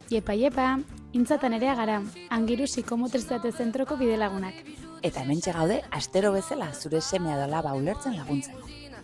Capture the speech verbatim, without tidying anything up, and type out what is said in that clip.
Iepa, iepa, intzatan ere gara, Angiru psikomotrizitate zentroko bidelagunak. Eta hementxe gaude, astero bezala zure semea dola ba ulertzen laguntzen.